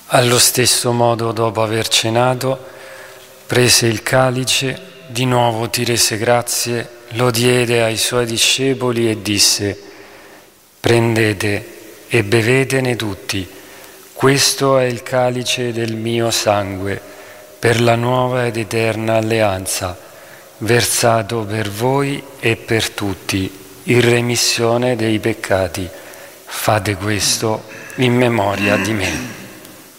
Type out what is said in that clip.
Allo stesso modo, dopo aver cenato, prese il calice, di nuovo ti rese grazie, lo diede ai suoi discepoli e disse: prendete e bevetene tutti, questo è il calice del mio sangue, per la nuova ed eterna alleanza, versato per voi e per tutti, in remissione dei peccati. Fate questo in memoria di me.